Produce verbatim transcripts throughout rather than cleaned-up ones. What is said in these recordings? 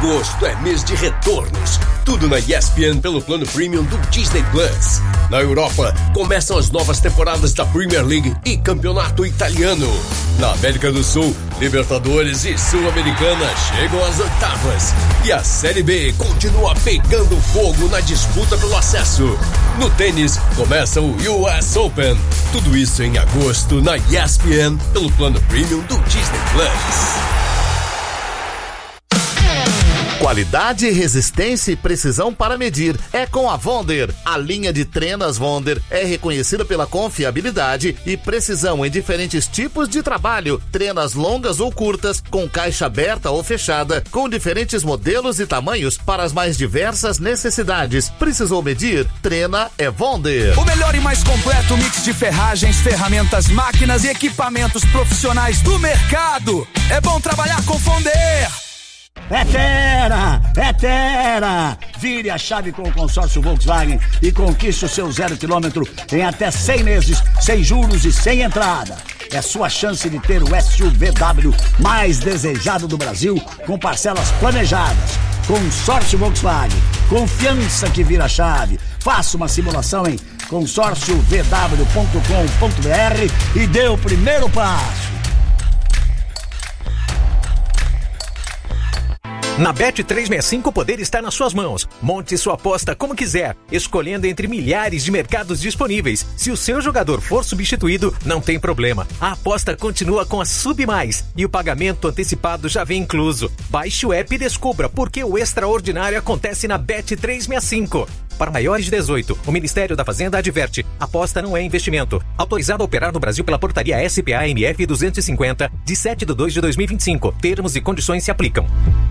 Agosto é mês de retornos. Tudo na E S P N pelo plano Premium do Disney Plus. Na Europa, começam as novas temporadas da Premier League e Campeonato Italiano. Na América do Sul, Libertadores e Sul-Americana chegam às oitavas. E a Série B continua pegando fogo na disputa pelo acesso. No tênis, começa o U S Open. Tudo isso em agosto na E S P N pelo plano Premium do Disney Plus. Qualidade, resistência e precisão para medir é com a Wonder. A linha de trenas Wonder é reconhecida pela confiabilidade e precisão em diferentes tipos de trabalho. Trenas longas ou curtas, com caixa aberta ou fechada, com diferentes modelos e tamanhos para as mais diversas necessidades. Precisou medir? Trena é Wonder. O melhor e mais completo mix de ferragens, ferramentas, máquinas e equipamentos profissionais do mercado. É bom trabalhar com Wonder. É Tera! É Tera! Vire a chave com o consórcio Volkswagen e conquiste o seu zero quilômetro em até cem meses, sem juros e sem entrada. É sua chance de ter o S U V W mais desejado do Brasil, com parcelas planejadas. Consórcio Volkswagen. Confiança que vira chave. Faça uma simulação em consórcio v w ponto com ponto b r e dê o primeiro passo. Na Bet trezentos e sessenta e cinco o poder está nas suas mãos. Monte sua aposta como quiser, escolhendo entre milhares de mercados disponíveis. Se o seu jogador for substituído, não tem problema. A aposta continua com a Sub Mais e o pagamento antecipado já vem incluso. Baixe o app e descubra por que o extraordinário acontece na Bet trezentos e sessenta e cinco. Para maiores de dezoito, o Ministério da Fazenda adverte: aposta não é investimento. Autorizado a operar no Brasil pela portaria S P A M F duzentos e cinquenta, de sete de dois de dois mil e vinte e cinco. Termos e condições se aplicam.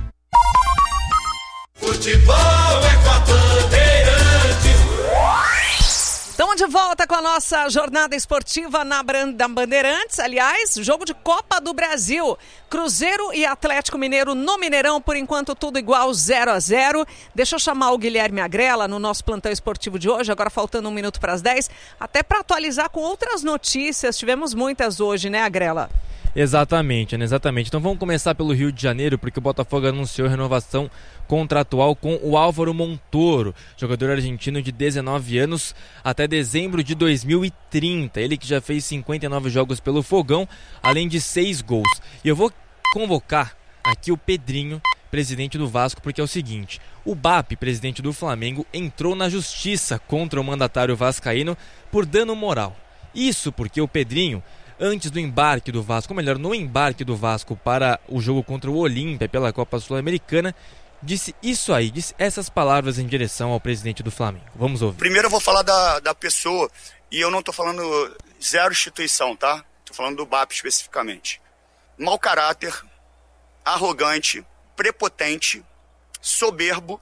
Futebol é com a Bandeirantes. Estamos de volta com a nossa jornada esportiva na Bandeirantes. Aliás, jogo de Copa do Brasil. Cruzeiro e Atlético Mineiro no Mineirão, por enquanto tudo igual, zero a zero. Deixa eu chamar o Guilherme Agrela no nosso plantão esportivo de hoje, agora faltando um minuto para as dez, até para atualizar com outras notícias. Tivemos muitas hoje, né, Agrela? Exatamente, né? Exatamente. Então vamos começar pelo Rio de Janeiro, porque o Botafogo anunciou renovação contratual com o Álvaro Montoro, jogador argentino de dezenove anos, até dezembro de dois mil e trinta. Ele que já fez cinquenta e nove jogos pelo Fogão, além de seis gols. E eu vou convocar aqui o Pedrinho, presidente do Vasco, porque é o seguinte: o B A P, presidente do Flamengo, entrou na justiça contra o mandatário vascaíno por dano moral. Isso porque o Pedrinho, antes do embarque do Vasco, ou melhor, no embarque do Vasco para o jogo contra o Olímpia pela Copa Sul-Americana, disse isso aí, disse essas palavras em direção ao presidente do Flamengo. Vamos ouvir. Primeiro eu vou falar da, da pessoa, e eu não estou falando zero instituição, tá? Estou falando do B A P especificamente. Mau caráter, arrogante, prepotente, soberbo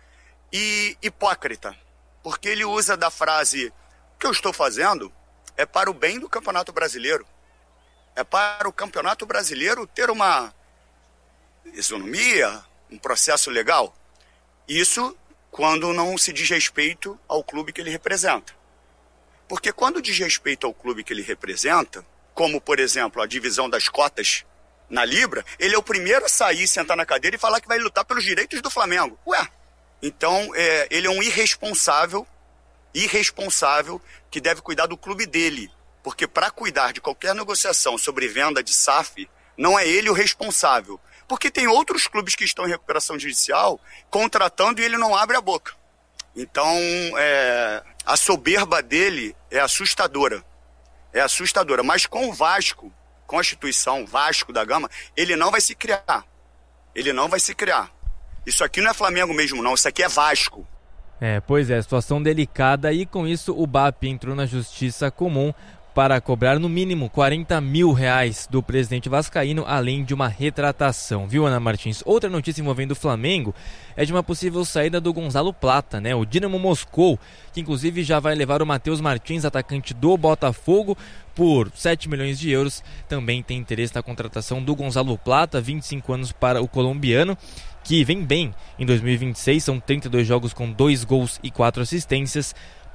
e hipócrita. Porque ele usa da frase: o que eu estou fazendo é para o bem do Campeonato Brasileiro. É para o Campeonato Brasileiro ter uma isonomia, um processo legal. Isso quando não se diz respeito ao clube que ele representa. Porque quando diz respeito ao clube que ele representa, como, por exemplo, a divisão das cotas na Libra, ele é o primeiro a sair, sentar na cadeira e falar que vai lutar pelos direitos do Flamengo. Ué, então é, ele é um irresponsável, irresponsável, que deve cuidar do clube dele. Porque para cuidar de qualquer negociação sobre venda de S A F, não é ele o responsável. Porque tem outros clubes que estão em recuperação judicial contratando e ele não abre a boca. Então, é, a soberba dele é assustadora. É assustadora. Mas com o Vasco, com a instituição Vasco da Gama, ele não vai se criar. Ele não vai se criar. Isso aqui não é Flamengo mesmo, não. Isso aqui é Vasco. É, pois é, situação delicada, e com isso o B A P entrou na justiça comum para cobrar no mínimo quarenta mil reais do presidente vascaíno, além de uma retratação, viu, Ana Martins? Outra notícia envolvendo o Flamengo é de uma possível saída do Gonzalo Plata, né? O Dinamo Moscou, que inclusive já vai levar o Matheus Martins, atacante do Botafogo, por sete milhões de euros, também tem interesse na contratação do Gonzalo Plata, vinte e cinco anos para o colombiano, que vem bem em dois mil e vinte e seis, são trinta e dois jogos com dois gols e quatro assistências.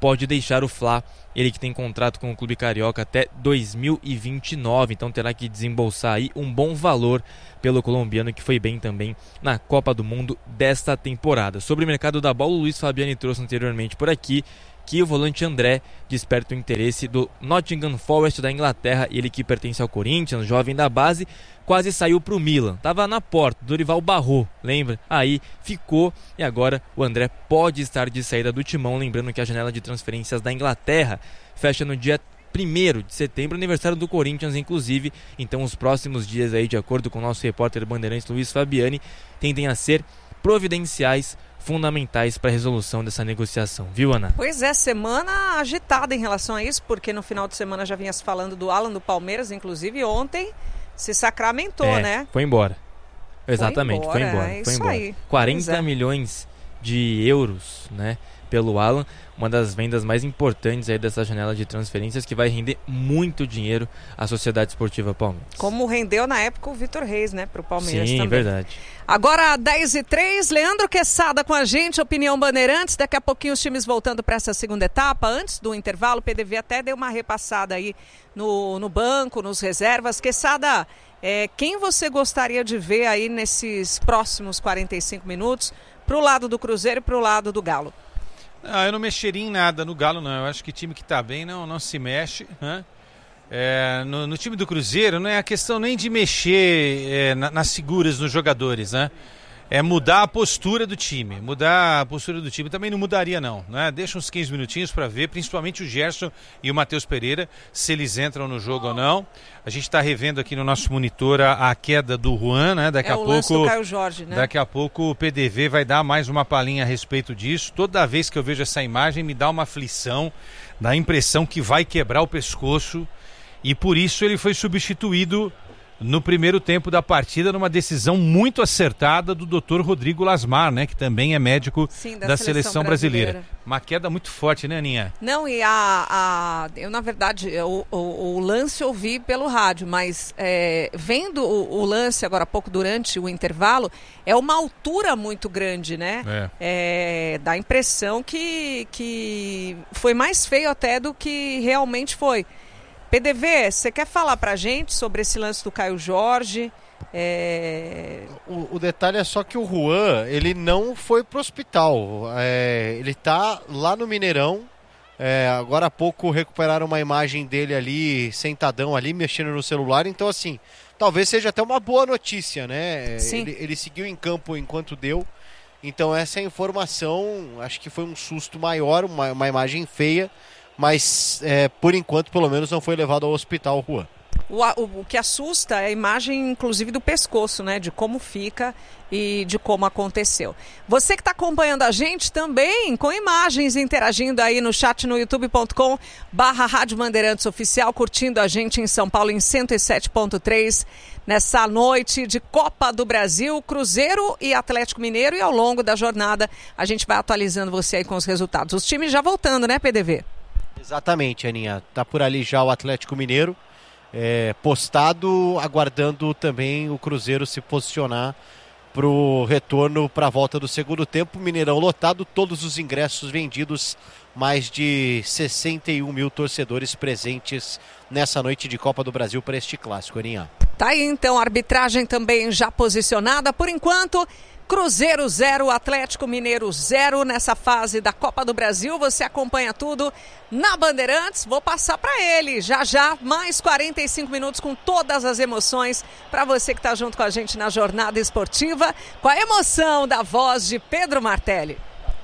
pode deixar o Fla, ele que tem contrato com o clube carioca até dois mil e vinte e nove, então terá que desembolsar aí um bom valor pelo colombiano, que foi bem também na Copa do Mundo desta temporada. Sobre o mercado da bola, o Luiz Fabiani trouxe anteriormente por aqui que o volante André desperta o interesse do Nottingham Forest da Inglaterra, ele que pertence ao Corinthians, jovem da base, quase saiu para o Milan, estava na porta, Dorival barrou, lembra? Aí ficou e agora o André pode estar de saída do timão, lembrando que a janela de transferências da Inglaterra fecha no dia primeiro de setembro, aniversário do Corinthians inclusive, então os próximos dias aí, de acordo com o nosso repórter Bandeirantes Luiz Fabiani, tendem a ser providenciais, fundamentais para a resolução dessa negociação, viu, Ana? Pois é, semana agitada em relação a isso, porque no final de semana já vinha se falando do Alan do Palmeiras, inclusive ontem se sacramentou, é, né? Foi embora. Exatamente, foi embora. Foi embora, é foi isso embora. Aí. quarenta é. milhões de euros, né, pelo Alan, uma das vendas mais importantes aí dessa janela de transferências, que vai render muito dinheiro à Sociedade Esportiva Palmeiras. Como rendeu na época o Vitor Reis, né, pro Palmeiras Sim, também. verdade. Agora, dez e três, Leandro Quesada com a gente, Opinião Bandeirantes. Daqui a pouquinho os times voltando para essa segunda etapa. Antes do intervalo, o P D V até deu uma repassada aí no, no banco, nos reservas. Quesada, é, quem você gostaria de ver aí nesses próximos quarenta e cinco minutos pro lado do Cruzeiro e pro lado do Galo? Ah, eu não mexeria em nada no Galo, não. Eu acho que time que tá bem não, não se mexe, né? É, no, no time do Cruzeiro não é a questão nem de mexer é, na, nas figuras dos jogadores, né? É mudar a postura do time. Mudar a postura do time também não mudaria, não, né? Deixa uns quinze minutinhos para ver, principalmente o Gerson e o Matheus Pereira, se eles entram no jogo ou não. A gente está revendo aqui no nosso monitor a, a queda do Juan, né? Daqui é a o pouco, lance do Caio Jorge, né? Daqui a pouco o P D V vai dar mais uma palhinha a respeito disso. Toda vez que eu vejo essa imagem me dá uma aflição, dá a impressão que vai quebrar o pescoço. E por isso ele foi substituído no primeiro tempo da partida, numa decisão muito acertada do doutor Rodrigo Lasmar, né, que também é médico Sim, da, da seleção, seleção brasileira. brasileira. Uma queda muito forte, né, Aninha? Não, e a, a eu na verdade, o, o, o lance eu vi pelo rádio, mas é, vendo o, o lance agora há pouco durante o intervalo, é uma altura muito grande, né? É. É, dá a impressão que, que foi mais feio até do que realmente foi. P D V, você quer falar pra gente sobre esse lance do Caio Jorge? É... O, o detalhe é só que o Juan, ele não foi pro hospital. É, ele tá lá no Mineirão. É, agora há pouco recuperaram uma imagem dele ali, sentadão ali, mexendo no celular. Então, assim, talvez seja até uma boa notícia, né? Sim. Ele, ele seguiu em campo enquanto deu. Então, essa informação, acho que foi um susto maior, uma, uma imagem feia. Mas, é, por enquanto, pelo menos não foi levado ao hospital, Juan. O, o, o que assusta é a imagem, inclusive, do pescoço, né? De como fica e de como aconteceu. Você que está acompanhando a gente também, com imagens, interagindo aí no chat no youtube ponto com barra Rádio Bandeirantes Oficial, curtindo a gente em São Paulo em cento e sete ponto três, nessa noite de Copa do Brasil, Cruzeiro e Atlético Mineiro, e ao longo da jornada a gente vai atualizando você aí com os resultados. Os times já voltando, né, P D V? Exatamente, Aninha. Tá por ali já o Atlético Mineiro, é, postado, aguardando também o Cruzeiro se posicionar para o retorno para a volta do segundo tempo. Mineirão lotado, todos os ingressos vendidos, mais de sessenta e um mil torcedores presentes nessa noite de Copa do Brasil para este clássico, Aninha. Tá aí então, a arbitragem também já posicionada. Por enquanto, Cruzeiro zero, Atlético Mineiro zero nessa fase da Copa do Brasil. Você acompanha tudo na Bandeirantes. Vou passar para ele já já, mais quarenta e cinco minutos com todas as emoções para você que está junto com a gente na jornada esportiva, com a emoção da voz de Pedro Martelli.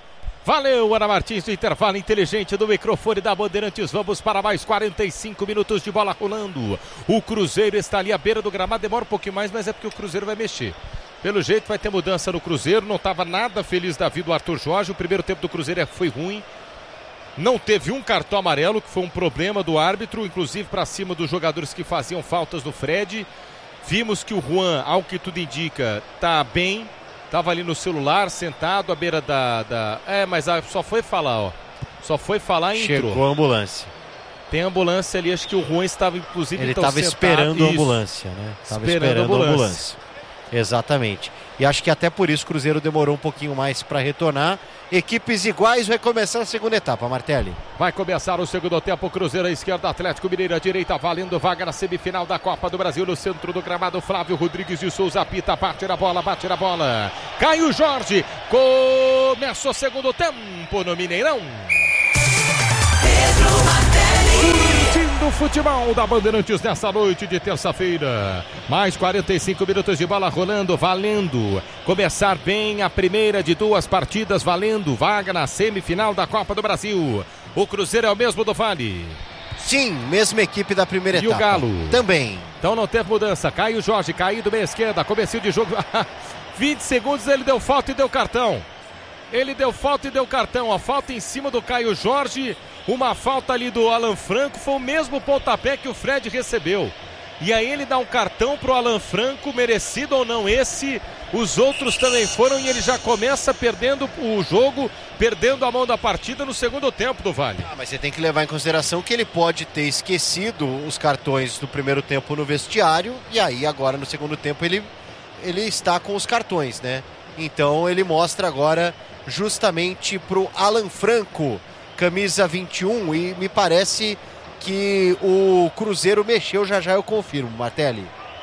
Valeu, Ana Martins, do intervalo inteligente do microfone da Bandeirantes. Vamos para mais quarenta e cinco minutos de bola rolando. O Cruzeiro está ali à beira do gramado, demora um pouquinho mais, mas é porque o Cruzeiro vai mexer. Pelo jeito vai ter mudança no Cruzeiro, não estava nada feliz da vida do Arthur Jorge. O primeiro tempo do Cruzeiro foi ruim, não teve um cartão amarelo, que foi um problema do árbitro, inclusive para cima dos jogadores que faziam faltas do Fred. Vimos que o Juan, ao que tudo indica, está bem, estava ali no celular, sentado à beira da... da... É, mas só foi falar, ó, só foi falar e entrou. Chegou a ambulância. Tem ambulância ali, acho que o Juan estava inclusive... Ele estava esperando a ambulância, né? Estava esperando, esperando a ambulância. ambulância. Exatamente. e acho que até por isso o Cruzeiro demorou um pouquinho mais para retornar. Equipes iguais, vai começar a segunda etapa, Martelli. Vai começar o segundo tempo, Cruzeiro à esquerda, Atlético Mineiro à direita, valendo vaga na semifinal da Copa do Brasil, no centro do gramado, Flávio Rodrigues de Souza apita, bate na bola, bate na bola, Caio Jorge, começa o segundo tempo no Mineirão. Pedro Martelli. Curtindo o futebol da Bandeirantes nessa noite de terça-feira. Mais quarenta e cinco minutos de bola rolando, valendo. Começar bem a primeira de duas partidas, valendo vaga na semifinal da Copa do Brasil. O Cruzeiro é o mesmo do Vale. Sim, mesma equipe da primeira e etapa. E o Galo? Também. Então não teve mudança. Caio Jorge, caído meia esquerda, comecinho de jogo. vinte segundos ele deu falta e deu cartão. Ele deu falta e deu cartão. A falta em cima do Caio Jorge. Uma falta ali do Alan Franco. Foi o mesmo pontapé que o Fred recebeu. E aí ele dá um cartão pro Alan Franco, merecido ou não esse. Os outros também foram e ele já começa perdendo o jogo, perdendo a mão da partida no segundo tempo do Vale. Ah, mas você tem que levar em consideração que ele pode ter esquecido os cartões do primeiro tempo no vestiário. E aí agora no segundo tempo ele, ele está com os cartões, né? Então ele mostra agora justamente pro Alan Franco, camisa vinte e um, e me parece que o Cruzeiro mexeu, já já eu confirmo, Martelli.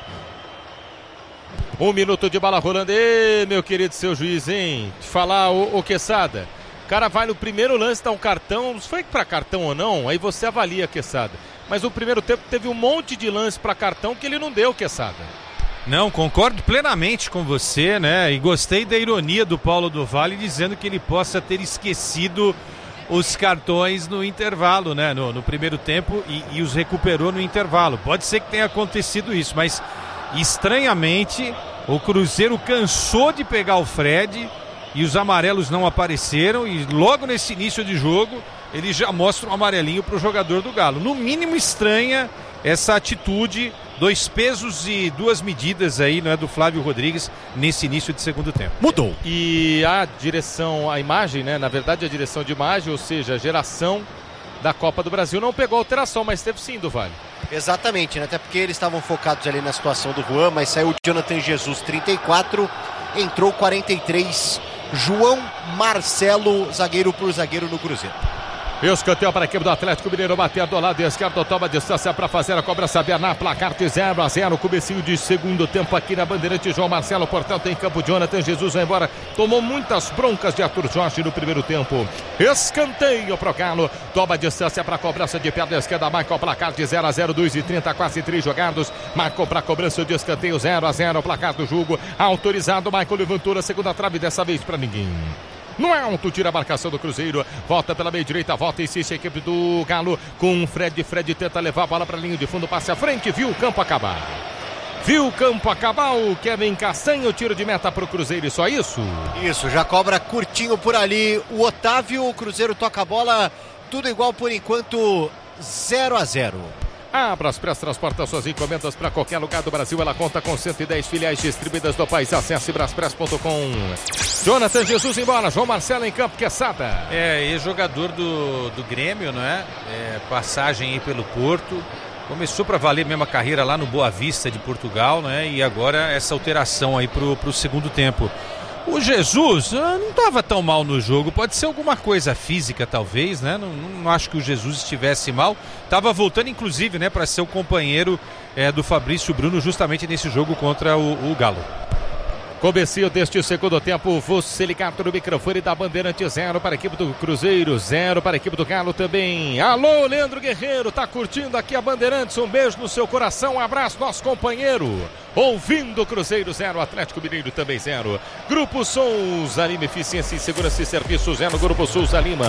Um minuto de bola rolando. Ê, meu querido seu juiz, hein? Te falar, o, o Quesada, o cara vai no primeiro lance, dá um cartão, não foi pra cartão ou não, aí você avalia, Quesada. Mas no primeiro tempo teve um monte de lance pra cartão que ele não deu, Quesada. Não, concordo plenamente com você, né? E gostei da ironia do Paulo do Vale dizendo que ele possa ter esquecido os cartões no intervalo, né? No, no primeiro tempo e, e os recuperou no intervalo. Pode ser que tenha acontecido isso, mas estranhamente o Cruzeiro cansou de pegar o Fred e os amarelos não apareceram e logo nesse início de jogo ele já mostra um amarelinho para o jogador do Galo. No mínimo estranha essa atitude, dois pesos e duas medidas aí, não é, do Flávio Rodrigues nesse início de segundo tempo. Mudou. E a direção, a imagem, né, na verdade a direção de imagem, ou seja, a geração da Copa do Brasil não pegou alteração, mas teve sim do Vale. Exatamente, né? Até porque eles estavam focados ali na situação do Juan, mas saiu o Jonathan Jesus, trinta e quatro, entrou quarenta e três, João Marcelo, zagueiro por zagueiro no Cruzeiro. Escanteio para a equipe do Atlético Mineiro, bater do lado esquerdo, toma distância para fazer a cobrança, Bernard, placar de zero a zero, comecinho de segundo tempo aqui na Bandeirante. João Marcelo, portanto, em campo. Jonathan Jesus vai embora, tomou muitas broncas de Arthur Jorge no primeiro tempo. Escanteio para o Galo, toma distância para a cobrança de perna esquerda, Michael, placar de zero a zero, dois e trinta, quase três jogados. Michael para a cobrança de escanteio, zero a zero, placar do jogo, autorizado. Michael levantou na segunda trave, dessa vez para ninguém. No alto, tira a marcação do Cruzeiro, volta pela meia direita, volta e insiste a equipe do Galo com o Fred. Fred tenta levar a bola para a linha de fundo, passe à frente, viu o campo acabar. Viu o campo acabar, o Kevin Castanho, tiro de meta para o Cruzeiro, e só isso? Isso, já cobra curtinho por ali o Otávio, o Cruzeiro toca a bola, tudo igual por enquanto, zero a zero. A Braspress transporta suas encomendas para qualquer lugar do Brasil. Ela conta com cento e dez filiais distribuídas do país. Acesse braspress ponto com. Jonathan Jesus embora, João Marcelo em campo, Quesada. É, ex-jogador do, do Grêmio, não é? É? Passagem aí pelo Porto. Começou para valer mesmo a carreira lá no Boa Vista de Portugal, né? E agora essa alteração aí pro, pro segundo tempo. O Jesus não estava tão mal no jogo, pode ser alguma coisa física talvez, né? Não, não acho que o Jesus estivesse mal, estava voltando inclusive, né, para ser o companheiro é, do Fabrício Bruno justamente nesse jogo contra o, o Galo. Comecinho deste segundo tempo, você ligado no microfone da Bandeirante, zero para a equipe do Cruzeiro, zero para a equipe do Galo também. Alô, Leandro Guerreiro, tá curtindo aqui a Bandeirantes, um beijo no seu coração, um abraço, nosso companheiro. Ouvindo o Cruzeiro, zero, Atlético Mineiro também zero. Grupo Souza Lima, eficiência em segurança e serviço, zero, Grupo Souza Lima.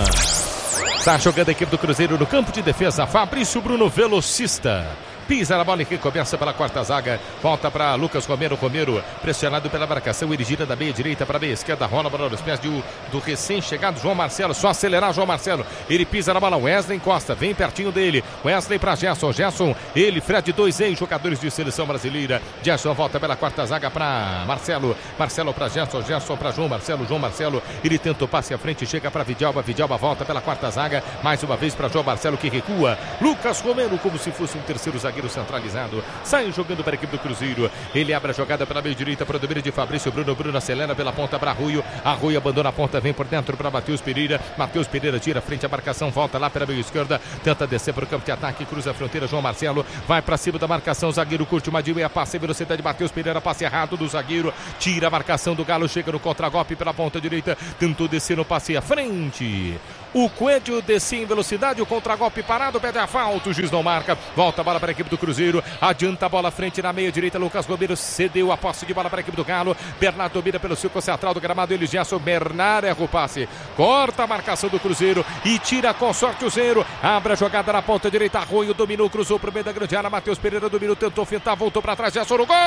Está jogando a equipe do Cruzeiro no campo de defesa, Fabrício Bruno, velocista. Pisa na bola e recomeça pela quarta zaga. Volta para Lucas Romero. Romero pressionado pela marcação. Ele gira da meia direita para a meia esquerda. Rola a bola nos pés do, do recém-chegado João Marcelo. Só acelerar João Marcelo. Ele pisa na bola. Wesley encosta. Vem pertinho dele. Wesley para Gerson. Gerson. Ele, Fred, dois ex-jogadores de seleção brasileira. Gerson volta pela quarta zaga para Marcelo. Marcelo para Gerson. Gerson para João Marcelo. João Marcelo. Ele tenta o passe à frente. Chega para Vidalba. Vidalba volta pela quarta zaga. Mais uma vez para João Marcelo que recua. Lucas Romero como se fosse um terceiro zagueiro. zagueiro centralizado. Sai jogando para a equipe do Cruzeiro. Ele abre a jogada pela meia direita para o domínio de Fabrício Bruno. Bruno acelera pela ponta para Arroio. Arroio abandona a ponta, vem por dentro para Matheus Pereira. Matheus Pereira tira frente à marcação, volta lá pela meia esquerda. Tenta descer para o campo de ataque, cruza a fronteira. João Marcelo vai para cima da marcação. Zagueiro curte uma de meia, passe em velocidade. Matheus Pereira, passe errado do zagueiro. Tira a marcação do Galo, chega no contragolpe pela ponta direita. Tentou descer no passe à frente. O Coelho descia em velocidade, o contragolpe parado, pede a falta, o juiz não marca, volta a bola para a equipe do Cruzeiro, adianta a bola à frente na meia direita, Lucas Romero cedeu a posse de bola para a equipe do Galo, Bernardo domina pelo círculo central do gramado, ele Gerson, Bernardo erra o passe, corta a marcação do Cruzeiro e tira com sorte o zero, abre a jogada na ponta direita, Arroio dominou, cruzou para o meio da grande área, Matheus Pereira dominou, tentou fintar, voltou para trás, Gerson no gol!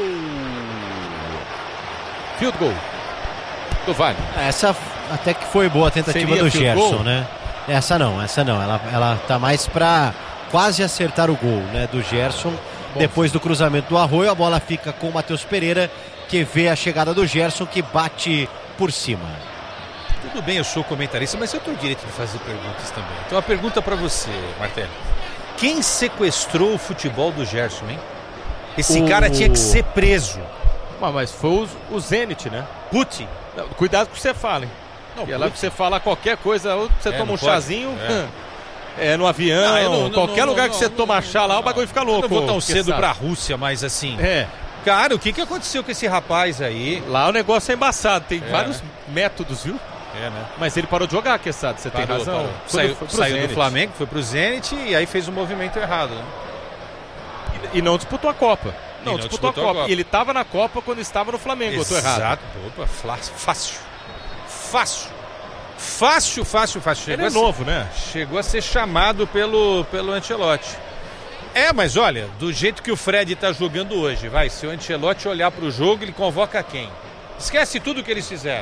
Field goal do Vale. Essa até que foi boa a tentativa Seria do Gerson, gol? né? Essa não, essa não. Ela, ela tá mais pra quase acertar o gol, né? Do Gerson. Bom, Depois do cruzamento do Arroio, a bola fica com o Matheus Pereira, que vê a chegada do Gerson, que bate por cima. Tudo bem, eu sou comentarista, mas eu tenho o direito de fazer perguntas também. Então, uma pergunta pra você, Martelo. Quem sequestrou o futebol do Gerson, hein? Esse o... cara tinha que ser preso. Mas, mas foi o, o Zenit, né? Putin. Cuidado com o que você fala, hein? Não, e é lá que você fala qualquer coisa, ou você é, toma um pode. chazinho, é. é no avião, não, não, qualquer não, lugar não, que você não, toma não, chá lá, não, o bagulho fica louco. Eu não vou tão cedo sabe. pra Rússia, mas assim... É. Cara, o que, que aconteceu com esse rapaz aí? Lá o negócio é embaçado, tem é, vários né? métodos, viu? É, né? Mas ele parou de jogar, Quesada, você parou, tem razão. Parou. Saiu, saiu do Flamengo, foi pro Zenit e aí fez o um movimento errado, né? E, e não disputou a Copa. Não, não disputou, disputou a, Copa. a Copa. E ele estava na Copa quando estava no Flamengo, eu tô errado. Exato. Opa, fácil. Fácil. Fácil, fácil, fácil. Chegou ele é novo, ser, né? Chegou a ser chamado pelo, pelo Ancelotti. É, mas olha, do jeito que o Fred tá jogando hoje, vai, se o Ancelotti olhar pro jogo, ele convoca quem? Esquece tudo que eles fizeram.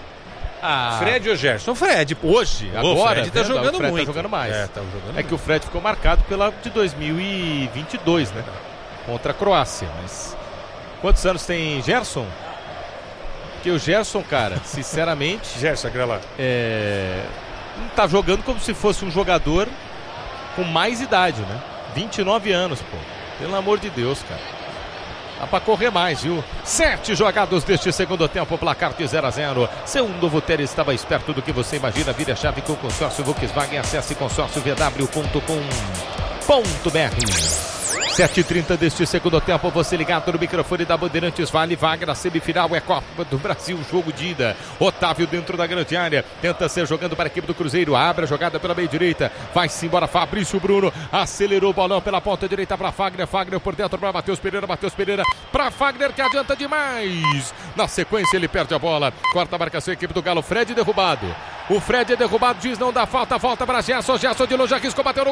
Ah, Fred ou Gerson? O Fred. Hoje, agora, o Fred tá jogando o Fred muito. Tá jogando mais. É, tá jogando é que o Fred ficou marcado pela de dois mil e vinte e dois, né? Contra a Croácia, mas... Quantos anos tem Gerson? Porque o Gerson, cara, sinceramente... Gerson, aquele lá. É... Tá jogando como se fosse um jogador com mais idade, né? vinte e nove anos, pô. Pelo amor de Deus, cara. Dá pra correr mais, viu? Sete jogados deste segundo tempo, placar de zero a zero. Seu novo Ter estava esperto do que você imagina. Vire a chave com o consórcio Volkswagen. Acesse consórcio v w ponto com ponto b r. sete e trinta deste segundo tempo, você ligado no microfone da Bandeirantes, Vale, vaga na semifinal, é Copa do Brasil, jogo de ida. Otávio dentro da grande área, tenta ser jogando para a equipe do Cruzeiro, abre a jogada pela meia direita, vai-se embora Fabrício Bruno, acelerou o bolão pela ponta direita para Fagner, Fagner por dentro para Matheus Pereira, Matheus Pereira para Fagner, que adianta demais. Na sequência ele perde a bola, corta a marcação, a equipe do Galo, Fred derrubado. O Fred é derrubado, diz não dá falta, volta para Gerson, Gerson de longe arriscou, bateu no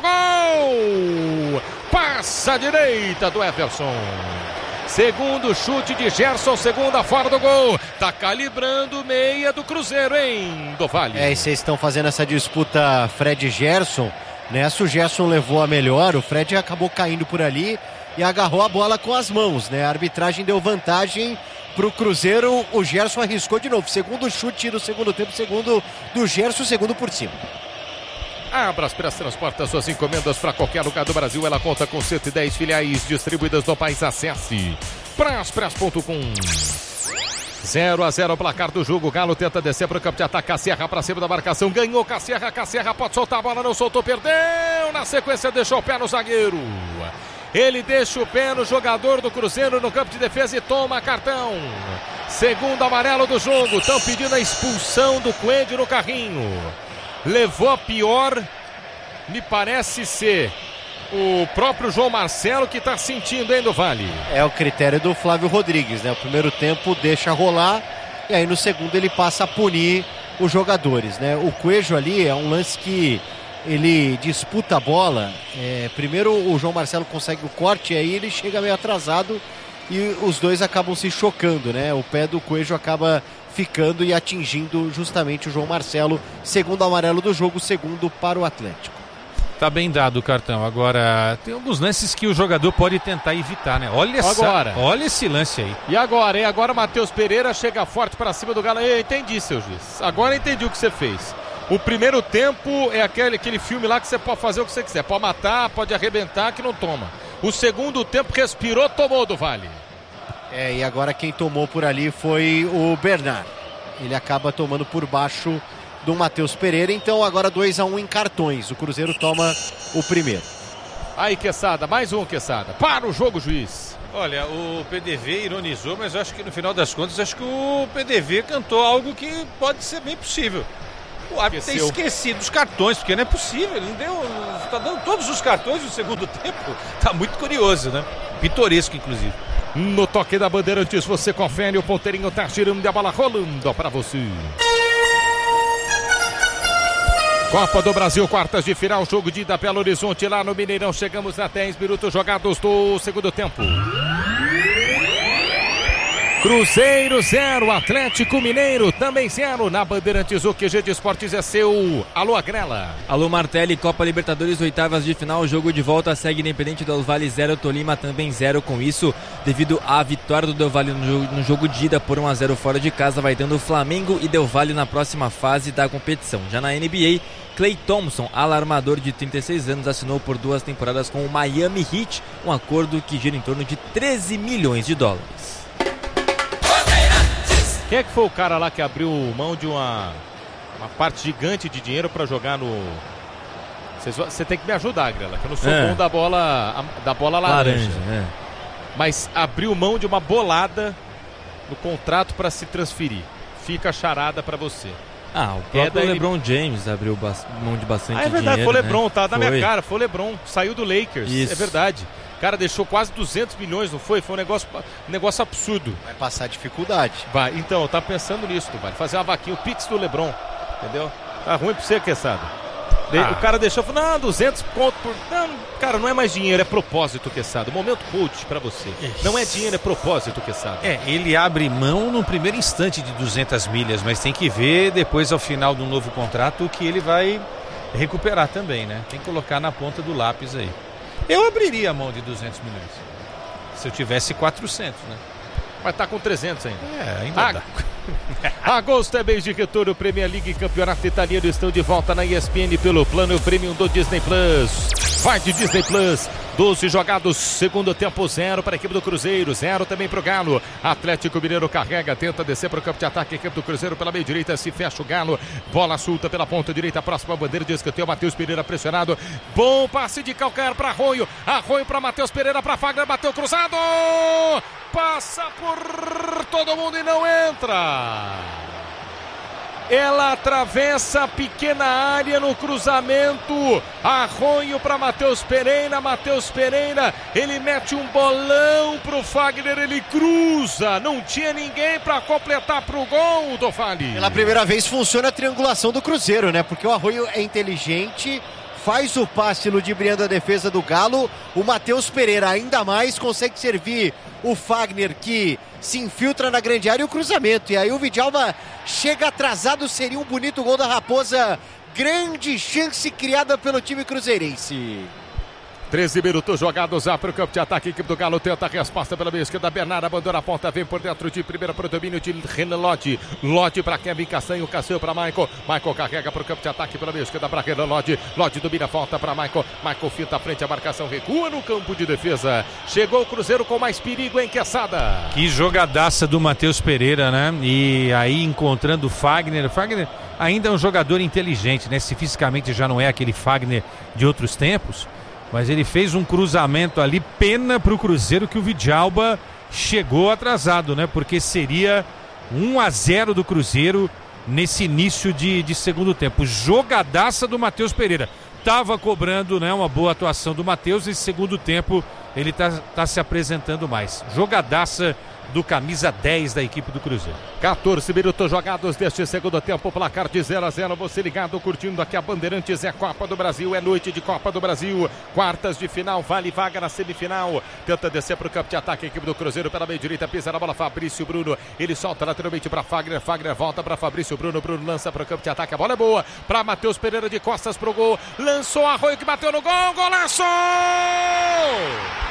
gol! Passa a direita do Everson. Segundo chute de Gerson, segunda fora do gol. Tá calibrando meia do Cruzeiro, hein, do Vale. É, e vocês estão fazendo essa disputa Fred e Gerson. Nessa o Gerson levou a melhor, o Fred acabou caindo por ali e agarrou a bola com as mãos, né? A arbitragem deu vantagem pro Cruzeiro, o Gerson arriscou de novo. Segundo chute do segundo tempo, segundo do Gerson, segundo por cima. A Braspress transporta suas encomendas para qualquer lugar do Brasil. Ela conta com cento e dez filiais distribuídas no país. Acesse braspress ponto com. zero a zero o placar do jogo. Galo tenta descer para o campo de ataque. Casserra para cima da marcação. Ganhou Casserra. Casserra pode soltar a bola. Não soltou, perdeu. Na sequência deixou o pé no zagueiro. Ele deixa o pé no jogador do Cruzeiro no campo de defesa e toma cartão. Segundo amarelo do jogo. Estão pedindo a expulsão do Coelho no carrinho. Levou a pior, me parece ser o próprio João Marcelo que está sentindo, hein, do Vale. É o critério do Flávio Rodrigues, né? O primeiro tempo deixa rolar e aí no segundo ele passa a punir os jogadores, né? O Coelho ali é um lance que ele disputa a bola. É, primeiro o João Marcelo consegue o corte e aí ele chega meio atrasado e os dois acabam se chocando, né? O pé do Coelho acaba ficando e atingindo justamente o João Marcelo, segundo amarelo do jogo, segundo para o Atlético. Tá bem dado o cartão. Agora, tem alguns lances que o jogador pode tentar evitar, né? Olha agora. Essa, olha esse lance aí. E agora, hein? Agora o Matheus Pereira chega forte para cima do Galo. Eu entendi, seu juiz. Agora eu entendi o que você fez. O primeiro tempo é aquele, aquele filme lá que você pode fazer o que você quiser. Pode matar, pode arrebentar, que não toma. O segundo tempo respirou, tomou do Vale. É, e agora quem tomou por ali foi o Bernard. Ele acaba tomando por baixo do Matheus Pereira. Então agora dois a um em cartões. O Cruzeiro toma o primeiro. Aí, Quesada, mais um, Quesada. Para o jogo, juiz. Olha, o P D V ironizou, mas eu acho que no final das contas, acho que o P D V cantou algo que pode ser bem possível. O árbitro tem esquecido os cartões, porque não é possível, ele não deu, tá dando todos os cartões no segundo tempo. Tá muito curioso, né? Pitoresco, inclusive. No toque da Bandeirantes, você confere, o ponteirinho tá girando e a bola rolando para você. Copa do Brasil, quartas de final, jogo de ida Belo Horizonte, lá no Mineirão. Chegamos a dez minutos jogados do segundo tempo. Cruzeiro zero, Atlético Mineiro também zero. Na Bandeirantes, o Q G de Esportes é seu. Alô, Agrela. Alô, Martelli, Copa Libertadores, oitavas de final, jogo de volta, segue Independente Del Valle zero, Tolima também zero. Com isso, devido à vitória do Del Valle no jogo, no jogo de ida por um a zero fora de casa, vai dando Flamengo e Del Valle na próxima fase da competição. Já na N B A, Klay Thompson, alarmador de trinta e seis anos, assinou por duas temporadas com o Miami Heat, um acordo que gira em torno de treze milhões de dólares. Quem é que foi o cara lá que abriu mão de uma, uma parte gigante de dinheiro para jogar no... Você tem que me ajudar, Grela, que eu não sou é. bom da bola, da bola laranja. laranja é. Mas abriu mão de uma bolada no contrato para se transferir. Fica a charada para você. Ah, o próprio é LeBron N... James abriu mão de bastante dinheiro. Ah, é verdade, dinheiro, foi o LeBron, né? tá na foi. minha cara, foi o LeBron, saiu do Lakers, Isso. é verdade. O cara deixou quase duzentos milhões, não foi? Foi um negócio, um negócio absurdo. Vai passar dificuldade. Vai, então, eu tava pensando nisso, vai fazer uma vaquinha, o Pix do LeBron, entendeu? Tá ruim pra você, Quesada. Ah. O cara deixou, falou, não, duzentos conto por... Não, cara, não é mais dinheiro, é propósito, Quesada. Momento coach pra você. Isso. Não é dinheiro, é propósito, Quesada. É, ele abre mão no primeiro instante de duzentas milhas, mas tem que ver depois, ao final do novo contrato, o que ele vai recuperar também, né? Tem que colocar na ponta do lápis aí. Eu abriria a mão de duzentos milhões. Se eu tivesse quatrocentos, né? Mas tá com trezentos ainda. É, ainda ah. dá. Agosto é mês de retorno, Premier League e Campeonato Italiano estão de volta na E S P N pelo plano premium do Disney Plus. Vai de Disney Plus. doze jogados, segundo tempo, zero para a equipe do Cruzeiro, zero também para o Galo. Atlético Mineiro carrega, tenta descer para o campo de ataque, a equipe do Cruzeiro pela meia direita, se fecha o Galo, bola solta pela ponta direita, próxima bandeira de escanteio, Matheus Pereira pressionado, bom passe de calcanhar para Arroio, Arroio para Matheus Pereira, para Fagner, bateu cruzado, passa por todo mundo e não entra. Ela atravessa a pequena área no cruzamento. Arroio para Matheus Pereira. Matheus Pereira, ele mete um bolão pro Fagner, ele cruza. Não tinha ninguém para completar pro gol do Vale. Pela primeira vez funciona a triangulação do Cruzeiro, né? Porque o Arroio é inteligente, faz o passe ludibriando a defesa do Galo. O Matheus Pereira ainda mais consegue servir o Fagner, que se infiltra na grande área, e o cruzamento. E aí o Vidalba chega atrasado, seria um bonito gol da Raposa. Grande chance criada pelo time cruzeirense. treze minutos jogados já para o campo de ataque. A equipe do Galo tenta a resposta pela meia esquerda. Bernardo abandona a ponta, vem por dentro de primeira para o domínio de Renan Lodge. Lodge para Kevin Castanho, Castanho para Michael. Michael carrega para o campo de ataque pela meia esquerda para Renan Lodge. Lodge domina a volta para Michael. Michael finta à frente, a marcação recua no campo de defesa. Chegou o Cruzeiro com mais perigo em Quesada. Que jogadaça do Matheus Pereira, né? E aí encontrando o Fagner. Fagner ainda é um jogador inteligente, né? Se fisicamente já não é aquele Fagner de outros tempos. Mas ele fez um cruzamento ali, pena para o Cruzeiro que o Vidalba chegou atrasado, né? Porque seria um a zero do Cruzeiro nesse início de, de segundo tempo. Jogadaça do Matheus Pereira. Tava cobrando, né, uma boa atuação do Matheus, e segundo tempo ele tá, tá se apresentando mais. Jogadaça do camisa dez da equipe do Cruzeiro. quatorze minutos jogados deste segundo tempo, placar de zero a zero, você ligado, curtindo aqui a Bandeirantes, é Copa do Brasil, é noite de Copa do Brasil, quartas de final, vale vaga na semifinal, tenta descer para o campo de ataque, a equipe do Cruzeiro pela meia direita, pisa na bola, Fabrício Bruno, ele solta lateralmente para Fagner, Fagner volta para Fabrício Bruno, Bruno lança para o campo de ataque, a bola é boa, para Matheus Pereira de costas pro gol, lançou Arroio que bateu no gol, golaço!